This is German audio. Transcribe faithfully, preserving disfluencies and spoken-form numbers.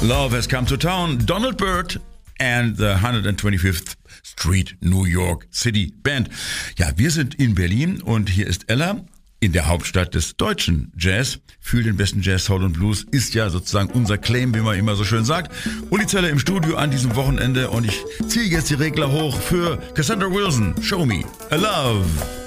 Love Has Come to Town, Donald Byrd and the one hundred twenty-fifth Street New York City Band. Ja, wir sind in Berlin und hier ist Ella in der Hauptstadt des deutschen Jazz. Für den besten Jazz, Soul und Blues ist ja sozusagen unser Claim, wie man immer so schön sagt. Uli Zeller im Studio an diesem Wochenende und ich ziehe jetzt die Regler hoch für Cassandra Wilson. Show Me a Love.